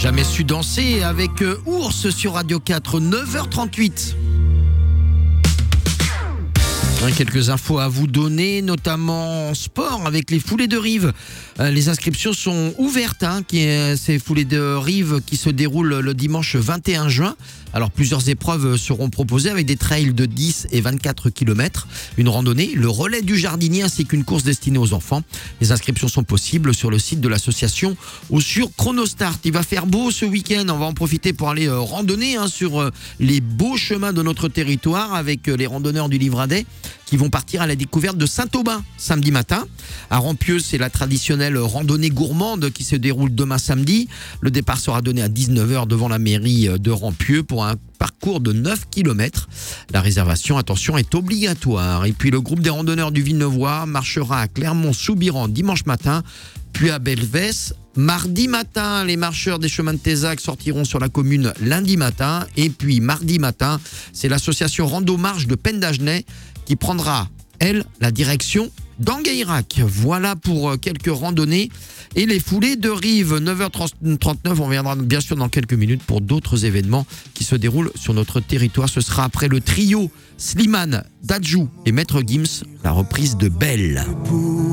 Jamais su danser avec Ours sur Radio 4, 9h38. Quelques infos à vous donner, notamment en sport avec les foulées de rive. Les inscriptions sont ouvertes, ces foulées de rive qui se déroulent le dimanche 21 juin. Alors plusieurs épreuves seront proposées avec des trails de 10 et 24 km, une randonnée, le relais du jardinier ainsi qu'une course destinée aux enfants. Les inscriptions sont possibles sur le site de l'association ou sur Chronostart. Il va faire beau ce week-end, on va en profiter pour aller randonner sur les beaux chemins de notre territoire avec les randonneurs du Livradet qui vont partir à la découverte de Saint-Aubin samedi matin. À Rampieux, c'est la traditionnelle randonnée gourmande qui se déroule demain samedi. Le départ sera donné à 19h devant la mairie de Rampieux pour un parcours de 9 km. La réservation, attention, est obligatoire. Et puis le groupe des randonneurs du Villeneuvois marchera à Clermont-Soubirant dimanche matin, puis à Belvès mardi matin. Les marcheurs des chemins de Tézac sortiront sur la commune lundi matin. Et puis mardi matin, c'est l'association Rando Marche de Pendagenais qui prendra, elle, la direction d'Angueyrac. Voilà pour quelques randonnées et les foulées de rive. 9h39, on reviendra bien sûr dans quelques minutes pour d'autres événements qui se déroulent sur notre territoire. Ce sera après le trio Slimane, Dadju et Maître Gims, la reprise de Belle.